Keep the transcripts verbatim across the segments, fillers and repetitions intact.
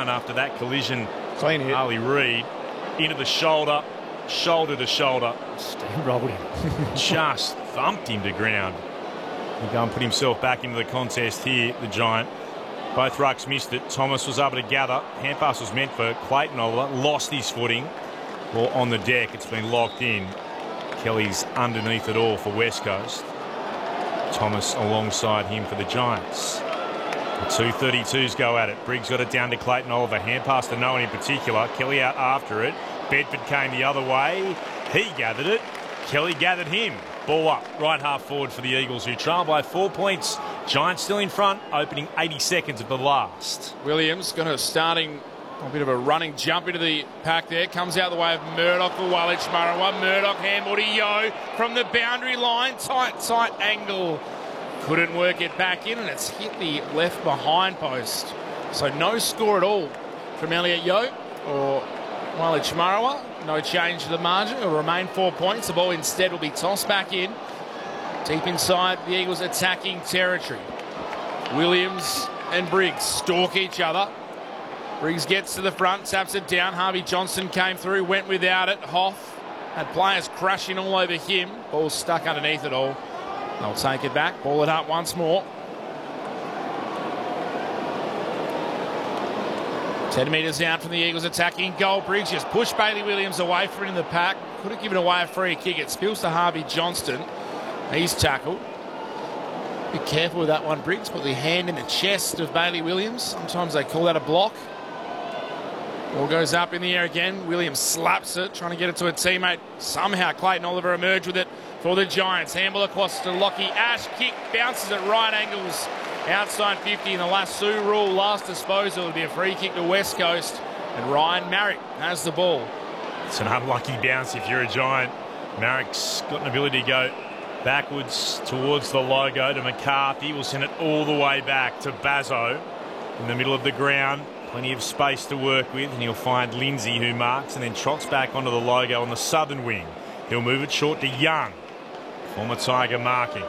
down after that collision. Clean hit. Harley Reid into the shoulder, shoulder to shoulder. Steamrolled him. Just thumped him to ground. He'll go and put himself back into the contest here, the Giant. Both rucks missed it. Thomas was able to gather. Hand pass was meant for Clayton Oliver. Lost his footing. Well, on the deck, it's been locked in. Kelly's underneath it all for West Coast. Thomas alongside him for the Giants. The two thirty-twos go at it. Briggs got it down to Clayton Oliver. Hand pass to no one in particular. Kelly out after it. Bedford came the other way. He gathered it. Kelly gathered him. Ball up. Right half forward for the Eagles, who trail by four points. Giants still in front, opening eighty seconds of the last. Williams going to starting a bit of a running jump into the pack there. Comes out the way of Murdoch for Wallich Murray. Murdoch handball to Yo from the boundary line. Tight, tight angle. Couldn't work it back in, and it's hit the left behind post. So no score at all from Elliot Yo or Wallich Murray. No change to the margin. It will remain four points. The ball instead will be tossed back in. Deep inside the Eagles' attacking territory. Williams and Briggs stalk each other. Briggs gets to the front, taps it down. Harvey Johnson came through, went without it. Hoff had players crashing all over him. Ball stuck underneath it all. They'll take it back, ball it up once more. ten metres out from the Eagles attacking goal. Briggs just pushed Bailey Williams away from it in the pack. Could have given away a free kick. It spills to Harvey Johnston. He's tackled. Be careful with that one, Briggs. Put the hand in the chest of Bailey Williams. Sometimes they call that a block. Ball goes up in the air again. Williams slaps it, trying to get it to a teammate. Somehow Clayton Oliver emerged with it for the Giants. Handball across to Lockie. Ash kick bounces at right angles. Outside fifty in the lasso rule. Last disposal would be a free kick to West Coast. And Ryan Marrick has the ball. It's an unlucky bounce if you're a Giant. Marrick's got an ability to go backwards towards the logo to McCarthy. Will send it all the way back to Bazzo in the middle of the ground. Plenty of space to work with, and he'll find Lindsay, who marks and then trots back onto the logo on the southern wing. He'll move it short to Young. Former Tiger marking.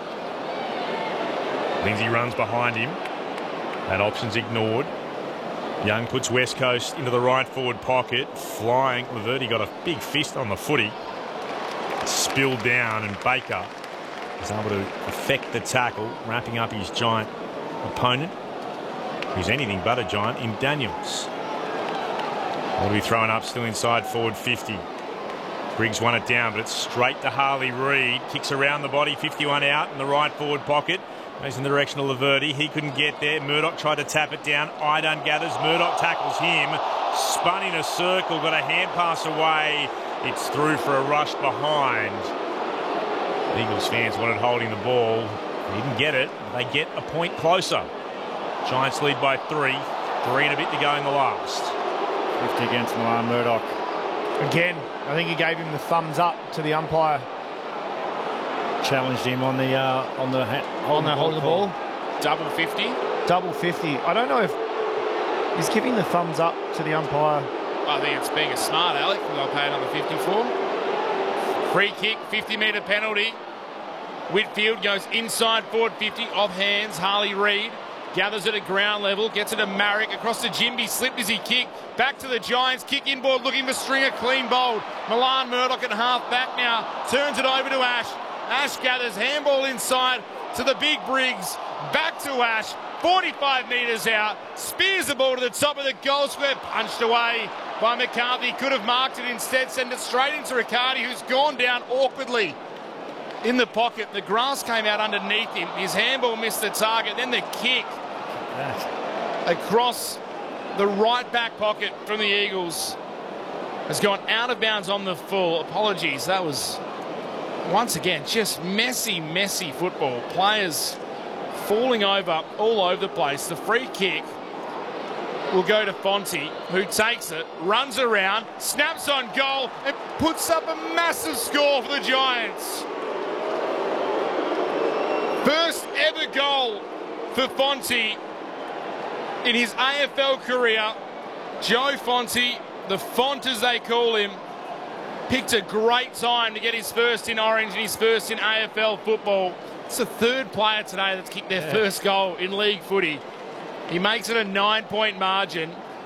Lindsay runs behind him. That option's ignored. Young puts West Coast into the right forward pocket. Flying. Laverty got a big fist on the footy. Spilled down, and Baker was able to effect the tackle, wrapping up his Giant opponent, who's anything but a Giant, in Daniels. Will be thrown up still inside forward fifty. Briggs won it down, but it's straight to Harley Reid. Kicks around the body, fifty-one out in the right forward pocket. Goes in the direction of Laverty. He couldn't get there. Murdoch tried to tap it down. Idun gathers. Murdoch tackles him. Spun in a circle. Got a hand pass away. It's through for a rush behind. Eagles fans wanted holding the ball. They didn't get it. They get a point closer. Giants lead by three. Three and a bit to go in the last. fifty against Milan Murdoch. Again, I think he gave him the thumbs up to the umpire. Challenged him on the uh, on the on the hold of the ball. Double fifty. Double fifty. I don't know if he's giving the thumbs up to the umpire. I think it's being a smart Alec. They'll pay another fifty-four. Free kick, fifty metre penalty. Whitfield goes inside forward fifty, off hands. Harley Reid gathers it at ground level, gets it to Marrick, across to Jimby, slipped as he kicked. Back to the Giants, kick inboard, looking for Stringer, clean bowled. Milan Murdoch at half back now, turns it over to Ash. Ash gathers, handball inside to the big Briggs. Back to Ash, forty-five metres out, spears the ball to the top of the goal square, punched away by McCarthy. Could have marked it instead, send it straight into Riccardi, who's gone down awkwardly in the pocket. The grass came out underneath him. His handball missed the target. Then the kick across the right back pocket from the Eagles has gone out of bounds on the full. Apologies, that was once again just messy, messy football. Players falling over all over the place. The free kick will go to Fonte, who takes it, runs around, snaps on goal, and puts up a massive score for the Giants. First ever goal for Fonte in his A F L career. Joe Fonte, the Font as they call him, picked a great time to get his first in Orange and his first in A F L football. It's the third player today that's kicked their yeah. first goal in league footy. He makes it a nine-point margin.